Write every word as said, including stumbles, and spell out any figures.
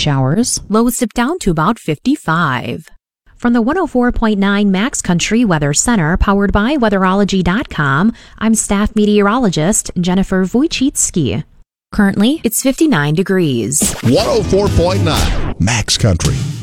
showers. Lows dip down to about fifty-five. From the one oh four point nine Max Country Weather Center, powered by weatherology dot com, I'm staff meteorologist Jennifer Wojcicki. Currently, it's fifty-nine degrees. one oh four point nine Max Country.